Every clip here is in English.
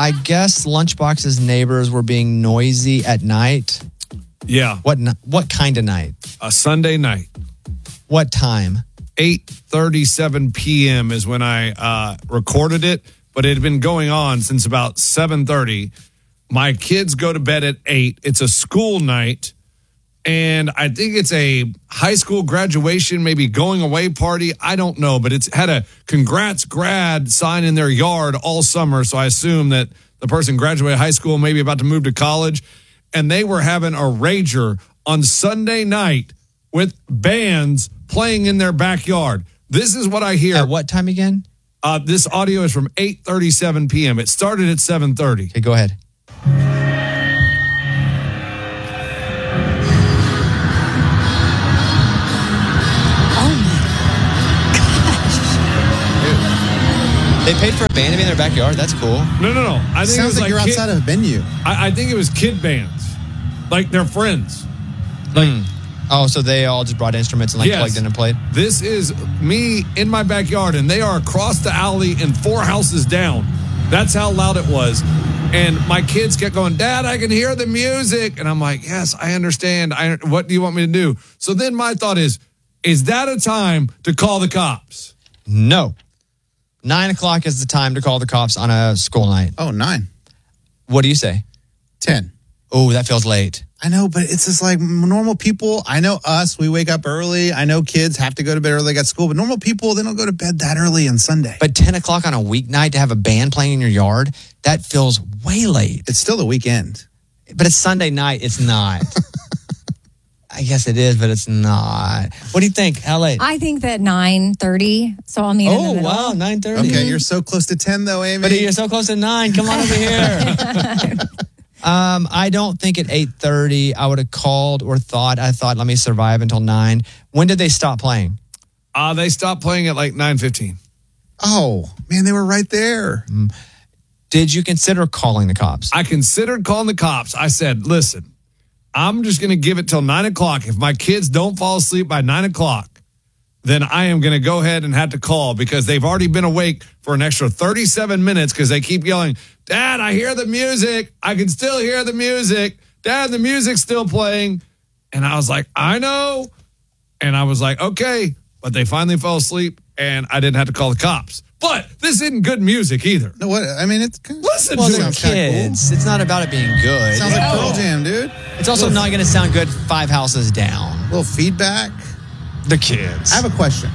I guess Lunchbox's neighbors were being noisy at night. Yeah. What kind of night? A Sunday night. What time? 8:37 p.m. is when I recorded it, but it had been going on since about 7:30. My kids go to bed at 8. It's a school night, and I think it's a high school graduation, maybe going away party. I don't know, but it's had a congrats grad sign in their yard all summer, so I assume that the person graduated high school, maybe about to move to college, and they were having a rager on Sunday night with bands playing in their backyard. This is what I hear. At what time again? This audio is from 8:37 p.m. It started at 7:30. Okay, go ahead. They paid for a band to be in their backyard? That's cool. No. I think it Sounds was like you're outside of a venue. I think it was kid bands. Like their friends. Oh, so they all just brought instruments and Yes. plugged in and played? This is me in my backyard, and they are across the alley and 4 houses down. That's how loud it was. And my kids kept going, Dad, I can hear the music. And I'm like, yes, I understand. What do you want me to do? So then my thought is that a time to call the cops? No. 9 o'clock is the time to call the cops on a school night. Oh, 9. What do you say? 10. Oh, that feels late. I know, but it's just like normal people. I know us, we wake up early. I know kids have to go to bed early at school, but normal people, they don't go to bed that early on Sunday. But 10 o'clock on a weeknight to have a band playing in your yard, that feels way late. It's still the weekend. But it's Sunday night. It's not. I guess it is, but it's not. What do you think? How late? I think that 9:30. So I'll meet in the Oh, middle. wow, 9:30. Okay, you're so close to 10 though, Amy. But you're so close to 9. Come on over here. I don't think at 8:30 I would have called or thought. I thought, let me survive until 9. When did they stop playing? They stopped playing at like 9:15. Oh, man, they were right there. Did you consider calling the cops? I considered calling the cops. I said, listen, I'm just going to give it till 9 o'clock. If my kids don't fall asleep by 9 o'clock, then I am going to go ahead and have to call because they've already been awake for an extra 37 minutes because they keep yelling, Dad, I hear the music. I can still hear the music. Dad, the music's still playing. And I was like, I know. And I was like, okay. But they finally fell asleep and I didn't have to call the cops. But this isn't good music either. No, what? I mean, it's kind of, Listen Well, to they're it. kids. It's not about it being good. sounds like Pearl Jam, dude. It's also not going to sound good 5 houses down. A little feedback. The kids. I have a question.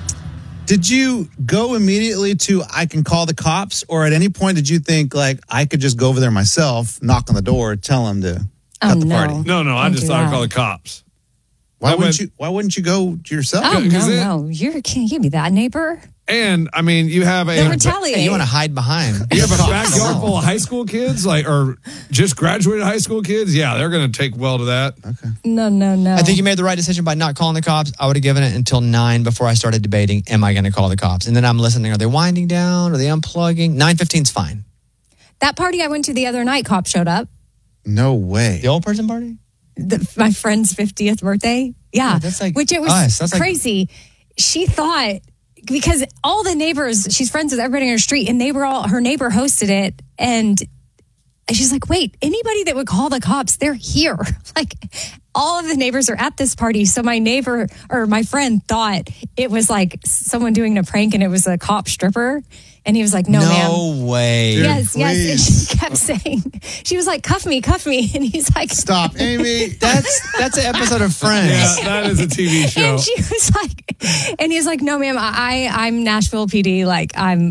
Did you go immediately to I can call the cops, or at any point did you think like I could just go over there myself, knock on the door, tell them to cut the party? No, I Don't just do thought I'd that. call the cops. Why wouldn't you go yourself? Oh, Because no. You can't be that neighbor. And I mean, you have They'll a retaliate. Hey, you want to hide behind. you have a backyard full of high school kids, or just graduated high school kids. Yeah, they're going to take well to that. No. I think you made the right decision by not calling the cops. I would have given it until 9 before I started debating, am I going to call the cops? And then I'm listening. Are they winding down? Are they unplugging? 9:15 is fine. That party I went to the other night, cops showed up. No way. The old person party? My friend's 50th birthday. Yeah. Yeah, that's like which it was us. That's like- crazy. She thought, because all the neighbors, she's friends with everybody on her street, and her neighbor hosted it. And she's like, wait, anybody that would call the cops, they're here. Like, all of the neighbors are at this party. So my neighbor or my friend thought it was like someone doing a prank and it was a cop stripper. And he was like, no, ma'am. No way. Dude, Yes. And please. she kept saying, she was like, cuff me. And he's like, Stop, Amy. That's an episode of Friends. Yeah, that is a TV show. And she was like, and he's like, no, ma'am, I'm Nashville PD. Like, I'm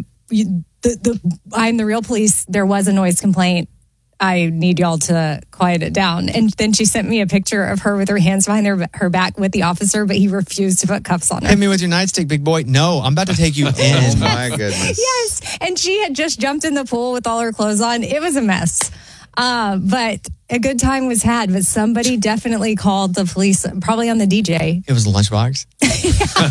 the real police. There was a noise complaint. I need y'all to quiet it down. And then she sent me a picture of her with her hands behind her back with the officer, but he refused to put cuffs on her. Hit me with your nightstick, big boy. No, I'm about to take you in. Oh my goodness. Yes. And she had just jumped in the pool with all her clothes on. It was a mess. But a good time was had. But somebody definitely called the police, probably on the DJ. It was a lunchbox.